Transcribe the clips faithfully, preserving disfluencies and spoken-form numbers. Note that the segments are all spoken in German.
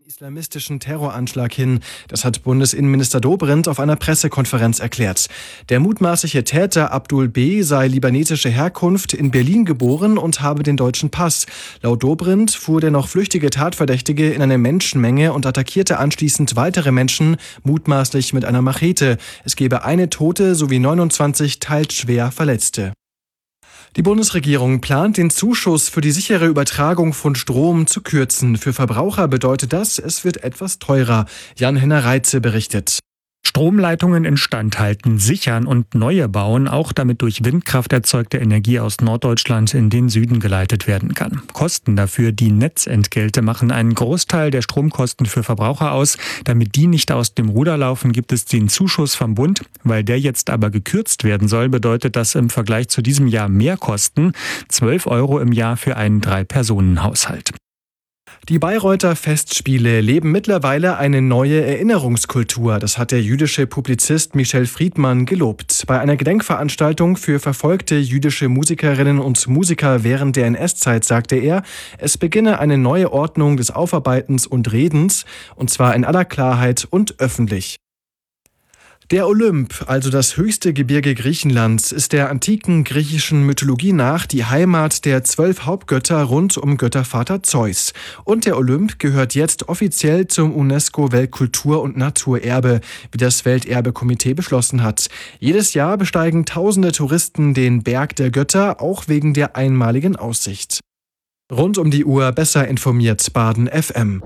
Islamistischen Terroranschlag hin. Das hat Bundesinnenminister Dobrindt auf einer Pressekonferenz erklärt. Der mutmaßliche Täter Abdul B. sei libanesischer Herkunft, in Berlin geboren und habe den deutschen Pass. Laut Dobrindt fuhr der noch flüchtige Tatverdächtige in eine Menschenmenge und attackierte anschließend weitere Menschen, mutmaßlich mit einer Machete. Es gebe eine Tote sowie neunundzwanzig teils schwer Verletzte. Die Bundesregierung plant, den Zuschuss für die sichere Übertragung von Strom zu kürzen. Für Verbraucher bedeutet das, es wird etwas teurer. Jan-Henner Reitze berichtet. Stromleitungen instand halten, sichern und neue bauen, auch damit durch Windkraft erzeugte Energie aus Norddeutschland in den Süden geleitet werden kann. Kosten dafür, die Netzentgelte, machen einen Großteil der Stromkosten für Verbraucher aus. Damit die nicht aus dem Ruder laufen, gibt es den Zuschuss vom Bund. Weil der jetzt aber gekürzt werden soll, bedeutet das im Vergleich zu diesem Jahr mehr Kosten. zwölf Euro im Jahr für einen Drei-Personen-Haushalt. Die Bayreuther Festspiele leben mittlerweile eine neue Erinnerungskultur. Das hat der jüdische Publizist Michel Friedmann gelobt. Bei einer Gedenkveranstaltung für verfolgte jüdische Musikerinnen und Musiker während der N S-Zeit sagte er, es beginne eine neue Ordnung des Aufarbeitens und Redens, und zwar in aller Klarheit und öffentlich. Der Olymp, also das höchste Gebirge Griechenlands, ist der antiken griechischen Mythologie nach die Heimat der zwölf Hauptgötter rund um Göttervater Zeus. Und der Olymp gehört jetzt offiziell zum UNESCO-Weltkultur- und Naturerbe, wie das Welterbekomitee beschlossen hat. Jedes Jahr besteigen tausende Touristen den Berg der Götter, auch wegen der einmaligen Aussicht. Rund um die Uhr besser informiert Baden F M.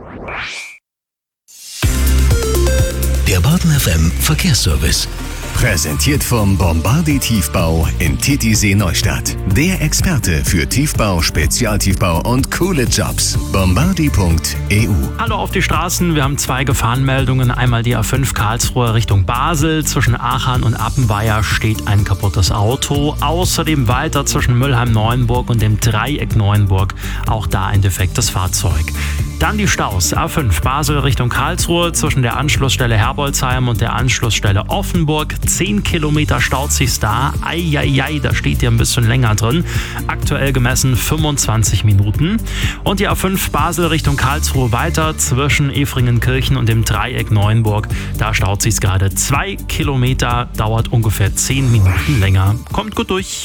Der Baden F M Verkehrsservice. Präsentiert vom Bombardier Tiefbau in Titisee Neustadt. Der Experte für Tiefbau, Spezialtiefbau und coole Jobs. bombardier punkt e u. Hallo auf die Straßen. Wir haben zwei Gefahrenmeldungen. Einmal die A fünf Karlsruhe Richtung Basel. Zwischen Aachen und Appenweier steht ein kaputtes Auto. Außerdem weiter zwischen Mülheim-Neuenburg und dem Dreieck Neuenburg. Auch da ein defektes Fahrzeug. Dann die Staus. A fünf Basel Richtung Karlsruhe zwischen der Anschlussstelle Herbolzheim und der Anschlussstelle Offenburg. Zehn Kilometer staut sich's da. Eieiei, da steht ihr ein bisschen länger drin. Aktuell gemessen fünfundzwanzig Minuten. Und die A fünf Basel Richtung Karlsruhe weiter zwischen Efringenkirchen und dem Dreieck Neuenburg. Da staut sich's gerade. Zwei Kilometer, dauert ungefähr zehn Minuten länger. Kommt gut durch.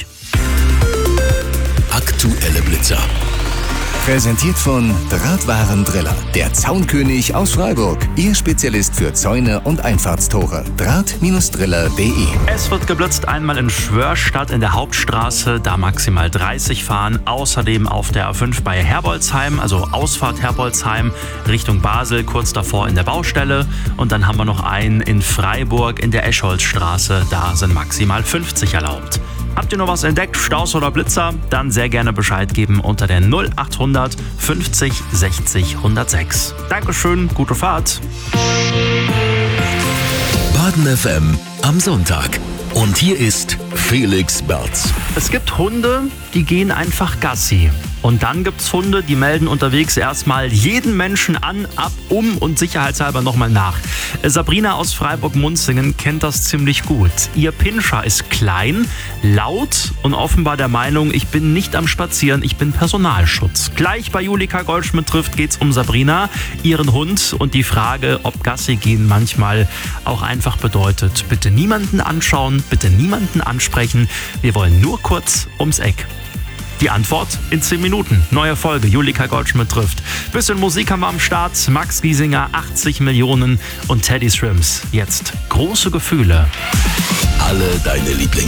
Aktuelle Blitzer. Präsentiert von Drahtwarendriller, der Zaunkönig aus Freiburg. Ihr Spezialist für Zäune und Einfahrtstore. Draht Driller punkt de. Es wird geblitzt einmal in Schwörstadt in der Hauptstraße, da maximal dreißig fahren. Außerdem auf der A fünf bei Herbolzheim, also Ausfahrt Herbolzheim Richtung Basel, kurz davor in der Baustelle. Und dann haben wir noch einen in Freiburg in der Escholzstraße, da sind maximal fünfzig erlaubt. Habt ihr noch was entdeckt, Staus oder Blitzer? Dann sehr gerne Bescheid geben unter der null achthundert fünfzig sechzig hundertsechs. Dankeschön, gute Fahrt. Baden F M am Sonntag. Und hier ist Felix Berz. Es gibt Hunde, die gehen einfach Gassi. Und dann gibt's Hunde, die melden unterwegs erstmal jeden Menschen an, ab, um und sicherheitshalber nochmal nach. Sabrina aus Freiburg-Munzingen kennt das ziemlich gut. Ihr Pinscher ist klein, laut und offenbar der Meinung, ich bin nicht am Spazieren, ich bin Personalschutz. Gleich bei Julika Goldschmidt trifft geht's um Sabrina, ihren Hund und die Frage, ob Gassi gehen manchmal auch einfach bedeutet, bitte niemanden anschauen, bitte niemanden ansprechen, wir wollen nur kurz ums Eck. Die Antwort in zehn Minuten. Neue Folge, Julika Goldschmidt trifft. Bisschen Musik haben wir am Start. Max Giesinger, achtzig Millionen und Teddy Shrimps. Jetzt große Gefühle. Alle deine Lieblings